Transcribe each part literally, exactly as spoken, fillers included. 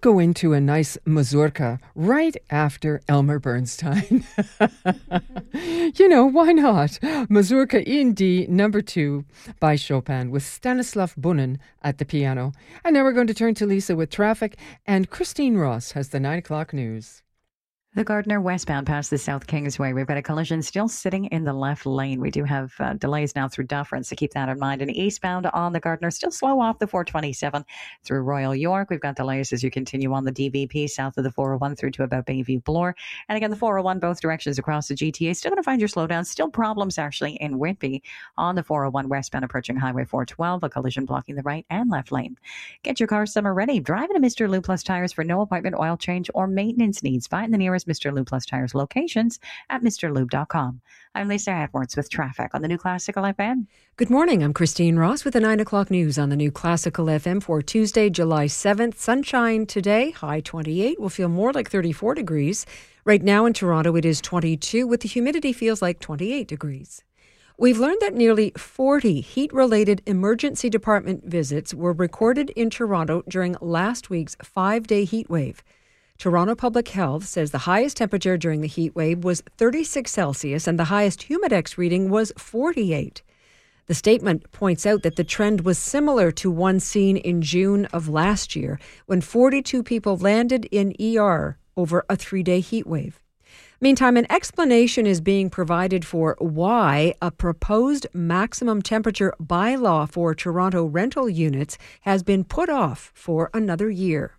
go into a nice mazurka right after Elmer Bernstein? You know, why not? Mazurka in D, number two, by Chopin, with Stanislav Bunin at the piano. And now we're going to turn to Lisa with traffic, and Christine Ross has the nine o'clock news. The Gardner westbound past the South Kingsway. We've got a collision still sitting in the left lane. We do have uh, delays now through Dufferin, so keep that in mind. And eastbound on the Gardner, still slow off the four twenty-seven through Royal York. We've got delays as you continue on the D V P south of the four oh one through to about Bayview Bloor. And again, the four oh one both directions across the G T A. Still going to find your slowdown. Still problems actually in Whitby on the four oh one westbound approaching Highway four twelve. A collision blocking the right and left lane. Get your car summer ready. Driving to Mister Lube Plus Tires for no appointment oil change or maintenance needs. Find the nearest Mister Lube Plus Tires locations at Mr Lube dot com. I'm Lisa Edwards with traffic on the New Classical F M. Good morning. I'm Christine Ross with the nine o'clock news on the New Classical F M for Tuesday, July seventh. Sunshine today, high twenty-eight. Will feel more like thirty-four degrees. Right now in Toronto, it is twenty-two, with the humidity feels like twenty-eight degrees. We've learned that nearly forty heat-related emergency department visits were recorded in Toronto during last week's five-day heat wave. Toronto Public Health says the highest temperature during the heat wave was thirty-six Celsius and the highest Humidex reading was forty-eight. The statement points out that the trend was similar to one seen in June of last year, when forty-two people landed in E R over a three-day heat wave. Meantime, an explanation is being provided for why a proposed maximum temperature bylaw for Toronto rental units has been put off for another year.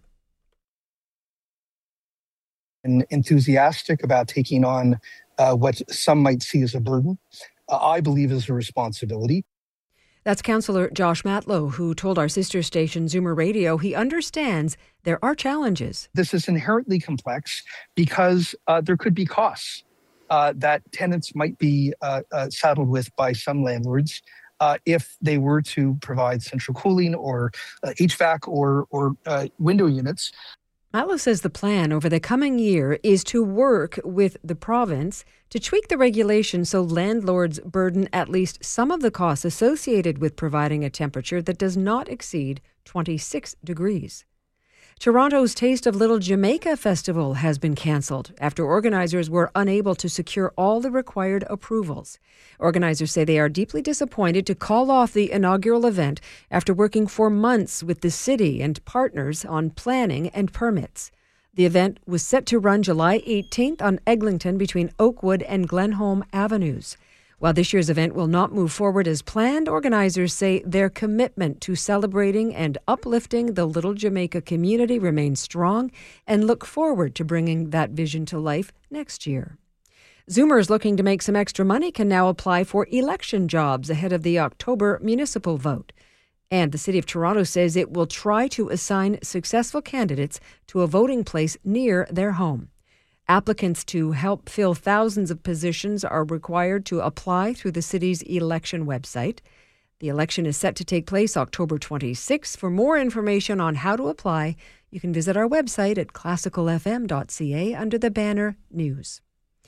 And enthusiastic about taking on uh, what some might see as a burden, uh, I believe is a responsibility. That's Councillor Josh Matlow, who told our sister station Zoomer Radio he understands there are challenges. This is inherently complex because uh, there could be costs uh, that tenants might be uh, uh, saddled with by some landlords uh, if they were to provide central cooling or uh, H V A C or, or uh, window units. Matlow says the plan over the coming year is to work with the province to tweak the regulation so landlords burden at least some of the costs associated with providing a temperature that does not exceed twenty-six degrees. Toronto's Taste of Little Jamaica Festival has been cancelled after organisers were unable to secure all the required approvals. Organisers say they are deeply disappointed to call off the inaugural event after working for months with the city and partners on planning and permits. The event was set to run July eighteenth on Eglinton between Oakwood and Glenholm Avenues. While this year's event will not move forward as planned, organisers say their commitment to celebrating and uplifting the Little Jamaica community remains strong and look forward to bringing that vision to life next year. Zoomers looking to make some extra money can now apply for election jobs ahead of the October municipal vote. And the City of Toronto says it will try to assign successful candidates to a voting place near their home. Applicants to help fill thousands of positions are required to apply through the city's election website. The election is set to take place October twenty-sixth. For more information on how to apply, you can visit our website at classical f m dot c a under the banner News.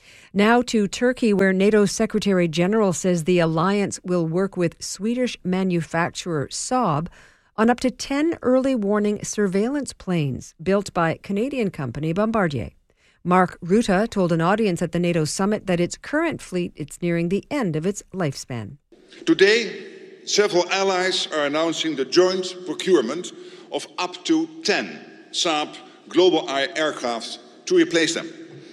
Now to Turkey, where NATO Secretary General says the alliance will work with Swedish manufacturer Saab on up to ten early warning surveillance planes built by Canadian company Bombardier. Mark Rutte told an audience at the NATO summit that its current fleet is nearing the end of its lifespan. Today, several allies are announcing the joint procurement of up to ten Saab Global Eye aircraft to replace them.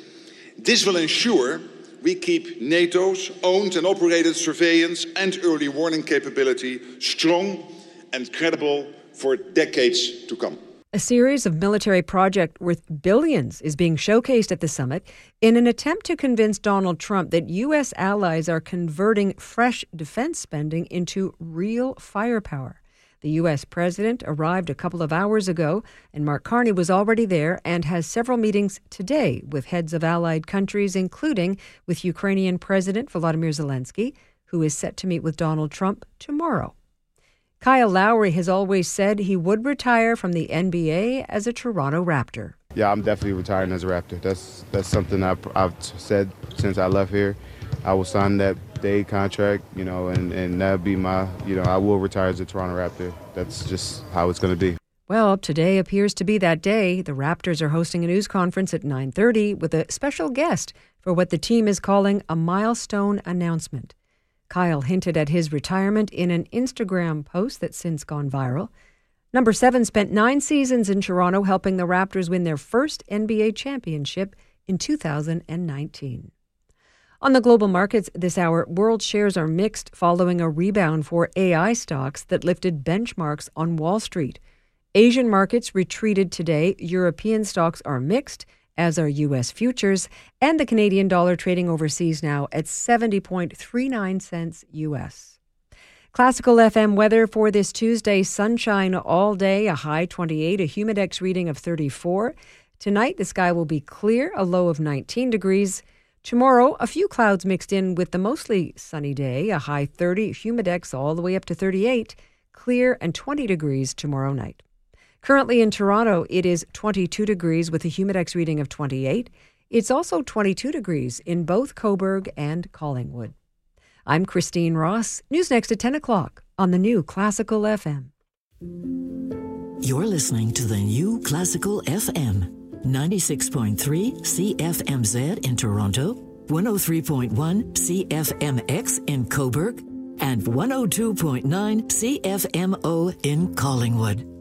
This will ensure we keep NATO's owned and operated surveillance and early warning capability strong and credible for decades to come. A series of military projects worth billions is being showcased at the summit in an attempt to convince Donald Trump that U S allies are converting fresh defense spending into real firepower. The U S president arrived a couple of hours ago, and Mark Carney was already there and has several meetings today with heads of allied countries, including with Ukrainian President Volodymyr Zelensky, who is set to meet with Donald Trump tomorrow. Kyle Lowry has always said he would retire from the N B A as a Toronto Raptor. Yeah, I'm definitely retiring as a Raptor. That's that's something I've, I've said since I left here. I will sign that day contract, you know, and, and that'll be my, you know, I will retire as a Toronto Raptor. That's just how it's going to be. Well, today appears to be that day. The Raptors are hosting a news conference at nine thirty with a special guest for what the team is calling a milestone announcement. Kyle hinted at his retirement in an Instagram post that's since gone viral. Number seven spent nine seasons in Toronto helping the Raptors win their first N B A championship in two thousand nineteen. On the global markets this hour, world shares are mixed following a rebound for A I stocks that lifted benchmarks on Wall Street. Asian markets retreated today. European stocks are mixed, as are U S futures, and the Canadian dollar trading overseas now at seventy point three nine cents U S. Classical F M weather for this Tuesday: sunshine all day, a high twenty-eight, a humidex reading of thirty-four. Tonight, the sky will be clear, a low of nineteen degrees. Tomorrow, a few clouds mixed in with the mostly sunny day, a high thirty, humidex all the way up to thirty-eight, clear and twenty degrees tomorrow night. Currently in Toronto, it is twenty-two degrees with a humidex reading of twenty-eight. It's also twenty-two degrees in both Cobourg and Collingwood. I'm Christine Ross. News next at ten o'clock on the new Classical F M. You're listening to the new Classical F M, ninety-six point three C F M Z in Toronto, one oh three point one C F M X in Cobourg, and one oh two point nine C F M O in Collingwood.